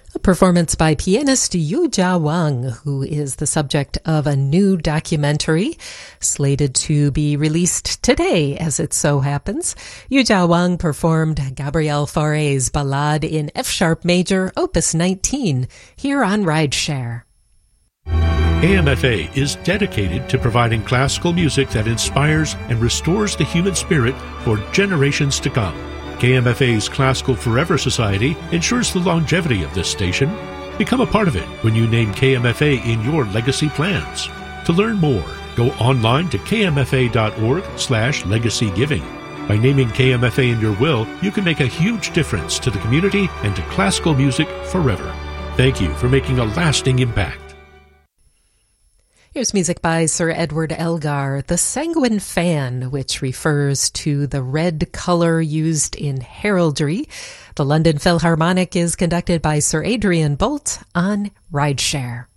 A performance by pianist Yu Jia Wang, who is the subject of a new documentary slated to be released today, as it so happens. Yu Jia Wang performed Gabriel Fauré's Ballade in F-sharp major, Opus 19, here on Rideshare. KMFA is dedicated to providing classical music that inspires and restores the human spirit for generations to come. KMFA's Classical Forever Society ensures the longevity of this station. Become a part of it when you name KMFA in your legacy plans. To learn more, go online to kmfa.org/legacygiving. By naming KMFA in your will, you can make a huge difference to the community and to classical music forever. Thank you for making a lasting impact. Here's music by Sir Edward Elgar, The Sanguine Fan, which refers to the red color used in heraldry. The London Philharmonic is conducted by Sir Adrian Boult on Rideshare.